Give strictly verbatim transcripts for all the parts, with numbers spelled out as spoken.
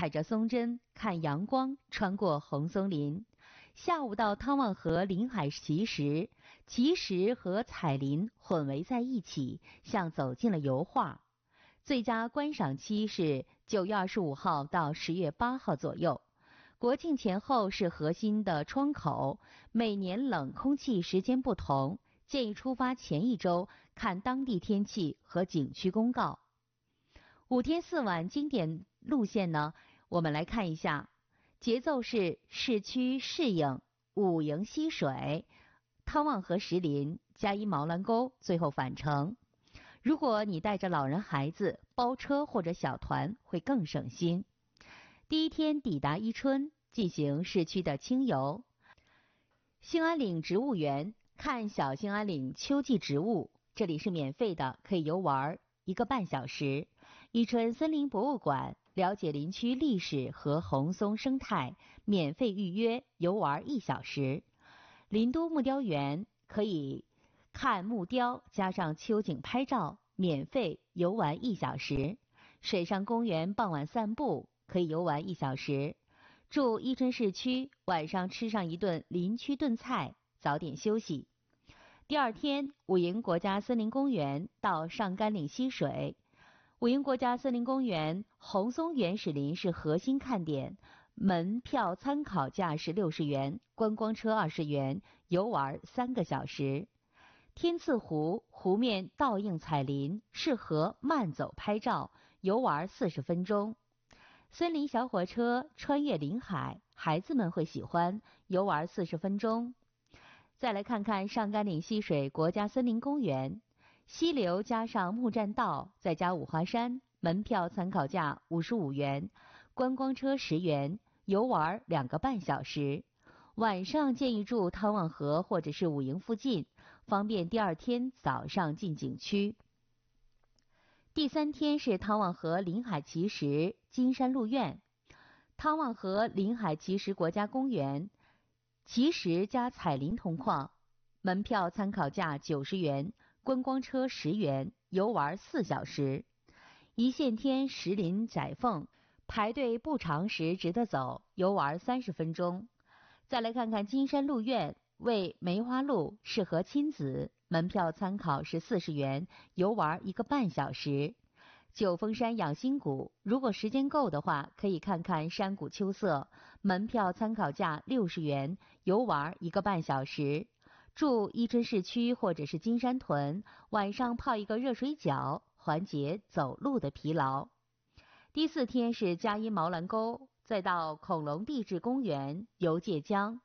踩着松针，看阳光穿过红松林。下午到汤旺河临海奇石，奇石和彩林混为在一起，像走进了油画。最佳观赏期是九月二十五号到十月八号左右。国庆前后是核心的窗口，每年冷空气时间不同，建议出发前一周看当地天气和景区公告。五天四晚经典路线呢，我们来看一下。节奏是市区适应、五营溪水、汤旺河石林、嘉阴毛兰沟，最后返程。如果你带着老人孩子，包车或者小团会更省心。第一天抵达伊春，进行市区的轻游。兴安岭植物园，看小兴安岭秋季植物，这里是免费的，可以游玩一个半小时。伊春森林博物馆，了解林区历史和红松生态，免费预约游玩一小时。林都木雕园，可以看木雕加上秋景拍照，免费游玩一小时。水上公园傍晚散步，可以游玩一小时。住伊春市区，晚上吃上一顿林区炖菜，早点休息。第二天，五营国家森林公园到上甘岭溪水。五营国家森林公园红松原始林是核心看点，门票参考价是六十元，观光车二十元，游玩三个小时。天赐湖湖面倒映彩林，适合慢走拍照，游玩四十分钟。森林小火车穿越林海，孩子们会喜欢，游玩四十分钟。再来看看上甘岭溪水国家森林公园，溪流加上木栈道，再加五华山，门票参考价五十五元，观光车十元，游玩两个半小时。晚上建议住汤旺河或者是五营附近，方便第二天早上进景区。第三天是汤旺河临海奇石金山鹿苑。汤旺河临海奇石国家公园，奇石加彩林同框，门票参考价九十元，观光车十元，游玩四小时。一线天石林窄缝，排队不长时值得走，游玩三十分钟。再来看看金山鹿苑，为梅花鹿，适合亲子，门票参考是四十元，游玩一个半小时。九峰山养心谷，如果时间够的话，可以看看山谷秋色，门票参考价六十元，游玩一个半小时。住伊春市区或者是金山屯，晚上泡一个热水脚，缓解走路的疲劳。第四天是嘉阴毛兰沟，再到恐龙地质公园游界江。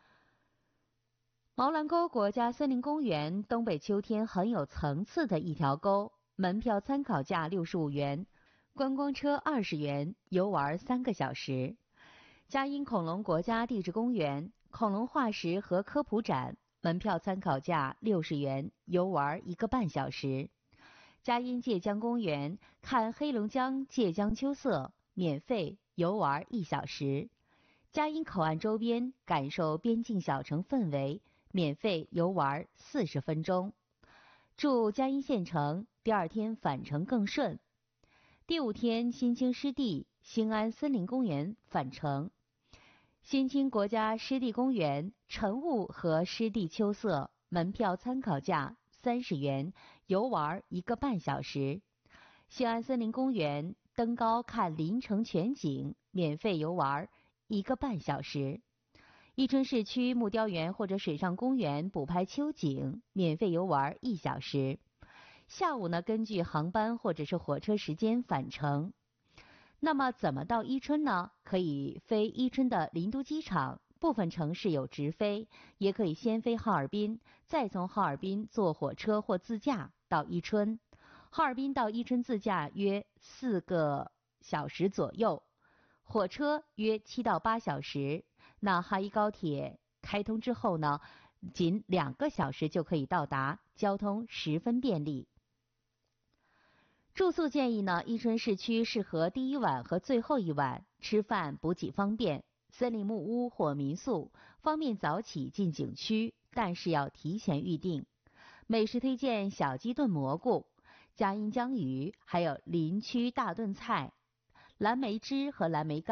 毛兰沟国家森林公园东北秋天很有层次的一条沟，门票参考价六十五元，观光车二十元，游玩三个小时。嘉阴恐龙国家地质公园恐龙化石和科普展，门票参考价六十元，游玩一个半小时。嘉阴界江公园看黑龙江界江秋色，免费游玩一小时。嘉阴口岸周边感受边境小城氛围，免费游玩四十分钟。住嘉阴县城，第二天返程更顺。第五天新青湿地兴安森林公园返程。新青国家湿地公园晨雾和湿地秋色，门票参考价三十元，游玩一个半小时。兴安森林公园登高看林城全景，免费游玩一个半小时。伊春市区木雕园或者水上公园补拍秋景，免费游玩一小时。下午呢，根据航班或者是火车时间返程。那么怎么到伊春呢？可以飞伊春的林都机场，部分城市有直飞，也可以先飞哈尔滨，再从哈尔滨坐火车或自驾到伊春。哈尔滨到伊春自驾约四个小时左右，火车约七到八小时。那哈伊高铁开通之后呢，仅两个小时就可以到达，交通十分便利。住宿建议呢，伊春市区适合第一晚和最后一晚，吃饭补给方便，森林木屋或民宿，方便早起进景区，但是要提前预定。美食推荐小鸡炖蘑菇、嘉阴江鱼，还有林区大炖菜、蓝莓汁和蓝莓干。